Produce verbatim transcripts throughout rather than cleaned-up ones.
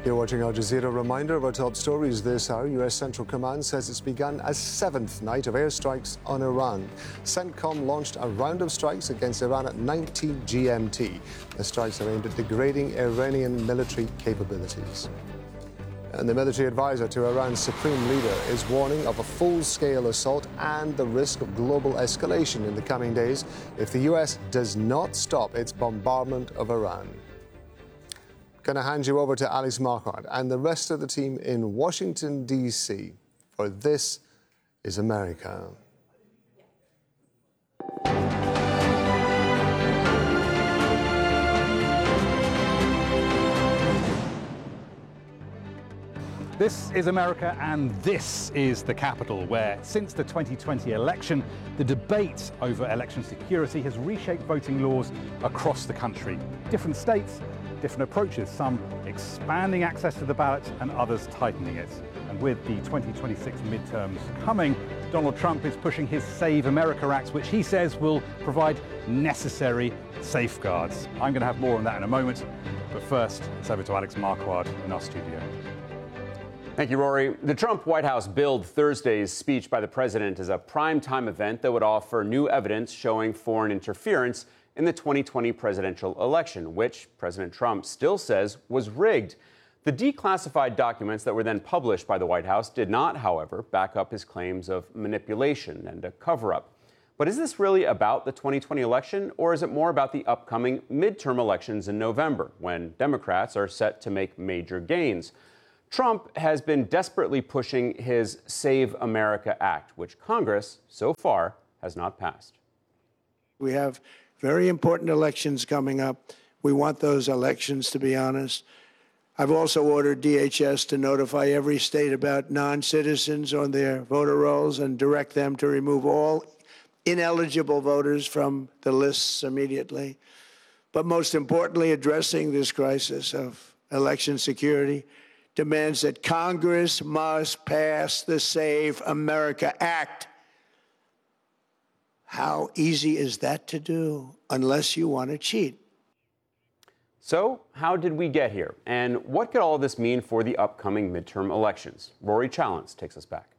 You're watching Al Jazeera. Reminder of our top stories this hour. U S Central Command says it's begun a seventh night of airstrikes on Iran. CENTCOM launched a round of strikes against Iran at nineteen G M T. The strikes are aimed at degrading Iranian military capabilities. And the military advisor to Iran's supreme leader is warning of a full-scale assault and the risk of global escalation in the coming days if the U S does not stop its bombardment of Iran. Going to hand you over to Alex Marquardt and the rest of the team in Washington, D C for This is America. This is America, and this is the Capitol, where since the twenty twenty election, the debate over election security has reshaped voting laws across the country. Different states, different approaches, some expanding access to the ballot and others tightening it. And with the twenty twenty-six midterms coming, Donald Trump is pushing his Save America Act, which he says will provide necessary safeguards. I'm going to have more on that in a moment, but first, it's over to Alex Marquardt in our studio. Thank you, Rory. The Trump White House billed Thursday's speech by the president as a primetime event that would offer new evidence showing foreign interference in the twenty twenty presidential election, which President Trump still says was rigged. The declassified documents that were then published by the White House did not, however, back up his claims of manipulation and a cover-up. But is this really about the twenty twenty election, or is it more about the upcoming midterm elections in November, when Democrats are set to make major gains? Trump has been desperately pushing his Save America Act, which Congress, so far, has not passed. We have very important elections coming up. We want those elections to be honest. I've also ordered D H S to notify every state about non-citizens on their voter rolls and direct them to remove all ineligible voters from the lists immediately. But most importantly, addressing this crisis of election security demands that Congress must pass the Save America Act. How easy is that to do unless you want to cheat? So, how did we get here? And what could all of this mean for the upcoming midterm elections? Rory Challens takes us back.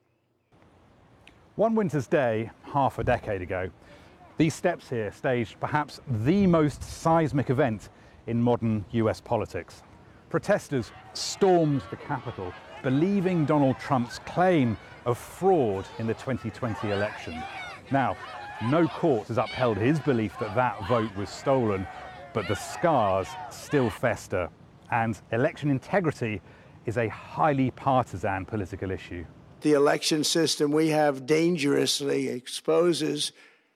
One winter's day, half a decade ago, these steps here staged perhaps the most seismic event in modern U S politics. Protesters stormed the Capitol, believing Donald Trump's claim of fraud in the twenty twenty election. Now, no court has upheld his belief that that vote was stolen, but the scars still fester, and election integrity is a highly partisan political issue. The election system we have dangerously exposes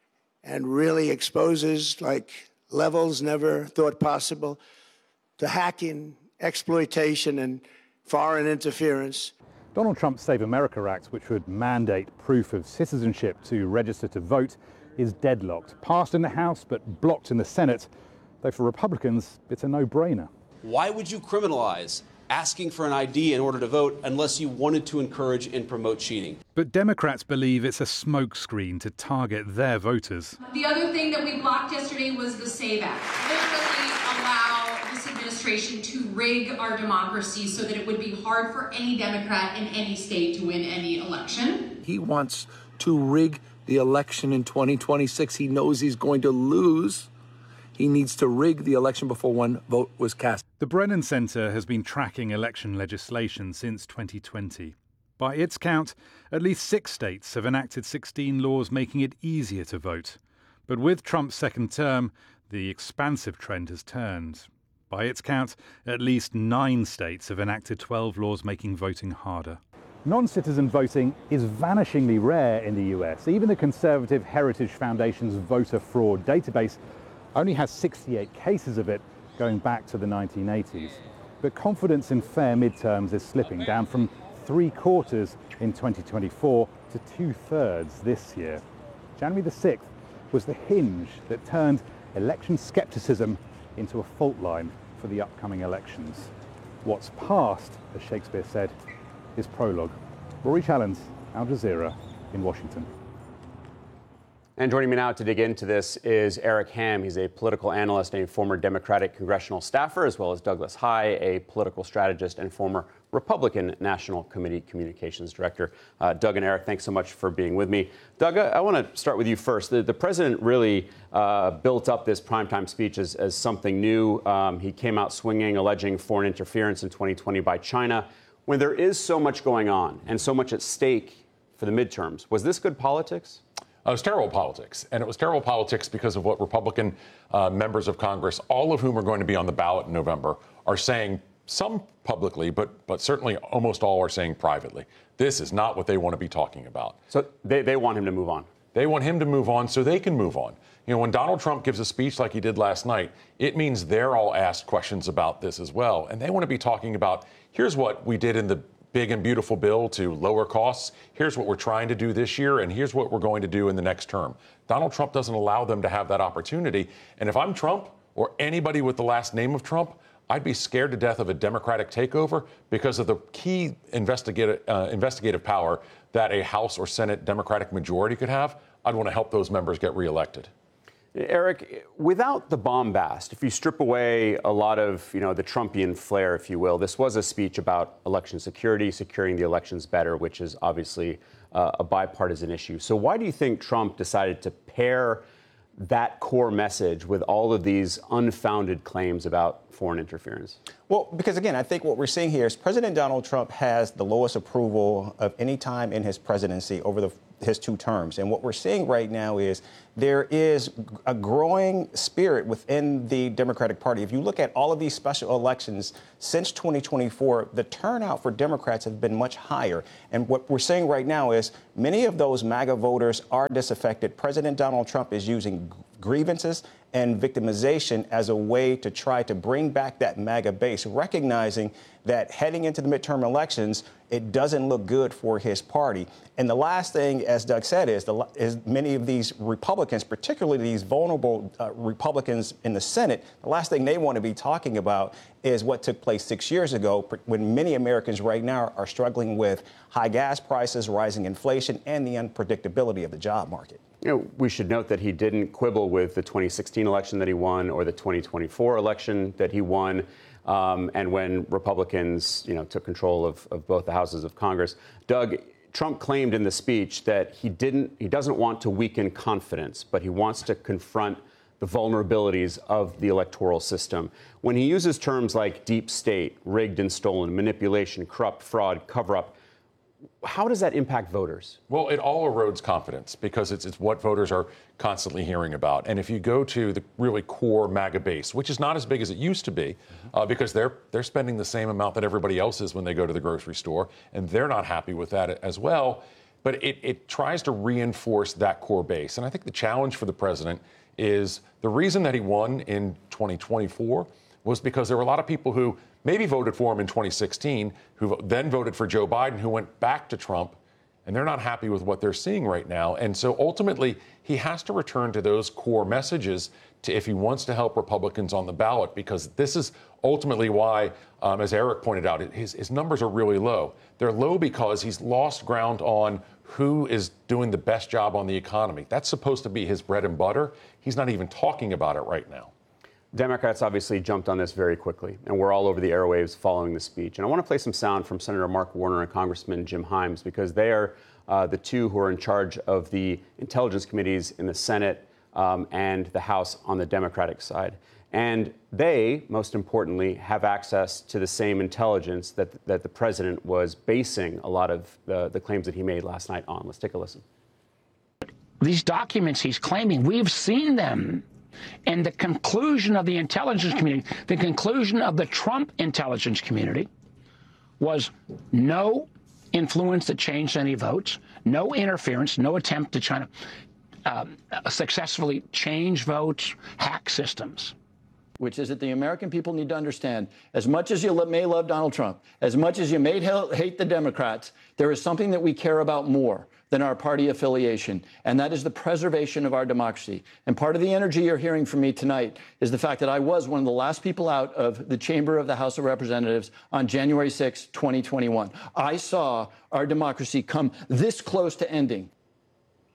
and really exposes, like levels never thought possible, to hacking, exploitation, and foreign interference. Donald Trump's Save America Act, which would mandate proof of citizenship to register to vote, is deadlocked. Passed in the House, but blocked in the Senate. Though for Republicans, it's a no-brainer. Why would you criminalize asking for an I D in order to vote unless you wanted to encourage and promote cheating? But Democrats believe it's a smokescreen to target their voters. The other thing that we blocked yesterday was the SAVE Act. Literally allow this administration to rig our democracy so that it would be hard for any Democrat in any state to win any election. He wants to rig the election in twenty twenty-six. He knows he's going to lose. He needs to rig the election before one vote was cast. The Brennan Center has been tracking election legislation since twenty twenty. By its count, at least six states have enacted sixteen laws making it easier to vote. But with Trump's second term, the expansive trend has turned. By its count, at least nine states have enacted twelve laws making voting harder. Non-citizen voting is vanishingly rare in the U S. Even the conservative Heritage Foundation's voter fraud database only has sixty-eight cases of it going back to the nineteen eighties. But confidence in fair midterms is slipping, down from three quarters in twenty twenty-four to two-thirds this year. January the sixth was the hinge that turned election skepticism into a fault line for the upcoming elections. What's past, as Shakespeare said, is prologue. Rory Challens, Al Jazeera in Washington. And joining me now to dig into this is Eric Ham. He's a political analyst and a former Democratic congressional staffer, as well as Douglas Heye, a political strategist and former Republican National Committee Communications Director. Uh, Doug and Eric, thanks so much for being with me. Doug, I, I want to start with you first. The, the president really uh, built up this primetime speech as, as something new. Um, he came out swinging, alleging foreign interference in twenty twenty by China. When there is so much going on and so much at stake for the midterms, was this good politics? It was terrible politics, and it was terrible politics because of what Republican uh, members of Congress, all of whom are going to be on the ballot in November, are saying, some publicly, but but certainly almost all are saying privately. This is not what they want to be talking about. So they, they want him to move on. They want him to move on so they can move on. You know, when Donald Trump gives a speech like he did last night, it means they're all asked questions about this as well. And they want to be talking about, here's what we did in the big and beautiful bill to lower costs. Here's what we're trying to do this year, and here's what we're going to do in the next term. Donald Trump doesn't allow them to have that opportunity. And if I'm Trump or anybody with the last name of Trump, I'd be scared to death of a Democratic takeover because of the key investigative, uh, investigative power that a House or Senate Democratic majority could have. I'd want to help those members get reelected. Eric, without the bombast, if you strip away a lot of, you know, the Trumpian flair, if you will, this was a speech about election security, securing the elections better, which is obviously uh, a bipartisan issue. So why do you think Trump decided to pair that core message with all of these unfounded claims about foreign interference? Well, because, again, I think what we're seeing here is President Donald Trump has the lowest approval of any time in his presidency over the, his two terms. And what we're seeing right now is there is a growing spirit within the Democratic Party. If you look at all of these special elections since twenty twenty-four, the turnout for Democrats have been much higher. And what we're seeing right now is many of those MAGA voters are disaffected. President Donald Trump is using grievances and victimization as a way to try to bring back that MAGA base, recognizing that heading into the midterm elections, it doesn't look good for his party. And the last thing, as Doug said, is, the, is many of these Republicans, particularly these vulnerable uh, Republicans in the Senate, the last thing they want to be talking about is what took place six years ago when many Americans right now are struggling with high gas prices, rising inflation, and the unpredictability of the job market. You know, we should note that he didn't quibble with the twenty sixteen election that he won or the twenty twenty-four election that he won. Um, and when Republicans, you know, took control of, of both the houses of Congress. Doug, Trump claimed in the speech that he didn't, he doesn't want to weaken confidence, but he wants to confront the vulnerabilities of the electoral system. When he uses terms like deep state, rigged and stolen, manipulation, corrupt, fraud, cover-up, how does that impact voters? Well, it all erodes confidence because it's, it's what voters are constantly hearing about. And if you go to the really core MAGA base, which is not as big as it used to be, mm-hmm. uh, because they're they're spending the same amount that everybody else is when they go to the grocery store, and they're not happy with that as well. But it, it tries to reinforce that core base. And I think the challenge for the president is the reason that he won in twenty twenty-four was because there were a lot of people who maybe voted for him in twenty sixteen, who then voted for Joe Biden, who went back to Trump, and they're not happy with what they're seeing right now. And so ultimately, he has to return to those core messages to, if he wants to help Republicans on the ballot, because this is ultimately why, um, as Eric pointed out, his, his numbers are really low. They're low because he's lost ground on who is doing the best job on the economy. That's supposed to be his bread and butter. He's not even talking about it right now. Democrats obviously jumped on this very quickly, and we're all over the airwaves following the speech. And I want to play some sound from Senator Mark Warner and Congressman Jim Himes, because they are uh, the two who are in charge of the intelligence committees in the Senate um, and the House on the Democratic side. And they, most importantly, have access to the same intelligence that, that the president was basing a lot of the, the claims that he made last night on. Let's take a listen. These documents he's claiming, we've seen them. And the conclusion of the intelligence community, the conclusion of the Trump intelligence community was no influence that changed any votes, no interference, no attempt to try to um, successfully change votes, hack systems. Which is that the American people need to understand, as much as you may love Donald Trump, as much as you may hate the Democrats, there is something that we care about more than our party affiliation, and that is the preservation of our democracy. And part of the energy you're hearing from me tonight is the fact that I was one of the last people out of the chamber of the House of Representatives on January sixth, twenty twenty-one. I saw our democracy come this close to ending.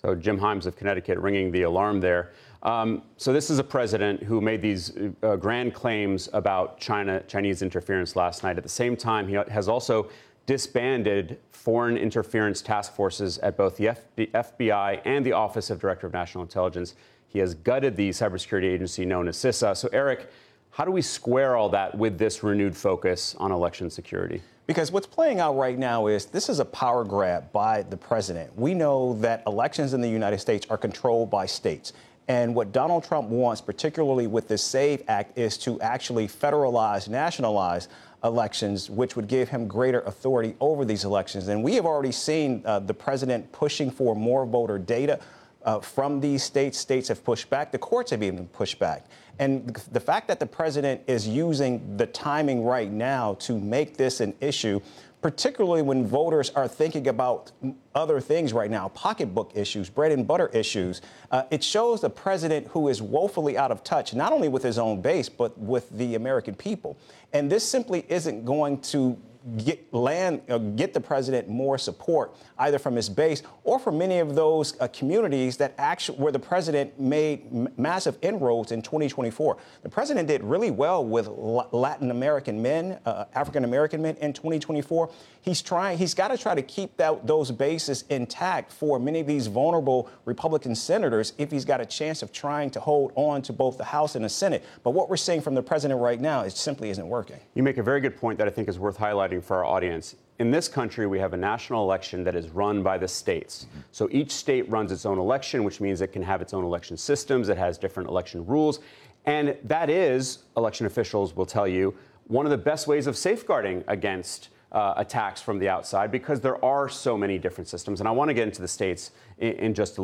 So Jim Himes of Connecticut ringing the alarm there. Um, so this is a president who made these uh, grand claims about China, Chinese interference last night. At the same time, he has also disbanded foreign interference task forces at both the F B I and the Office of Director of National Intelligence. He has gutted the cybersecurity agency known as CISA. So, Eric, how do we square all that with this renewed focus on election security? Because what's playing out right now is this is a power grab by the president. We know that elections in the United States are controlled by states. And what Donald Trump wants, particularly with this SAVE Act, is to actually federalize, nationalize elections, which would give him greater authority over these elections. And we have already seen uh, the president pushing for more voter data uh, from these states. States have pushed back. The courts have even pushed back. And the fact that the president is using the timing right now to make this an issue, particularly when voters are thinking about other things right now, pocketbook issues, bread and butter issues, uh, it shows a president who is woefully out of touch, not only with his own base, but with the American people. And this simply isn't going to get land, uh, get the president more support, either from his base or from many of those uh, communities that actually where the president made m- massive inroads in twenty twenty-four. The president did really well with L- Latin American men, uh, African American men in twenty twenty-four. He's trying, he's got to try to keep that, those bases intact for many of these vulnerable Republican senators if he's got a chance of trying to hold on to both the House and the Senate. But what we're seeing from the president right now, it simply isn't working. You make a very good point that I think is worth highlighting for our audience. In this country, we have a national election that is run by the states. So each state runs its own election, which means it can have its own election systems. It has different election rules. And that is, election officials will tell you, one of the best ways of safeguarding against uh, attacks from the outside, because there are so many different systems. And I want to get into the states in, in just a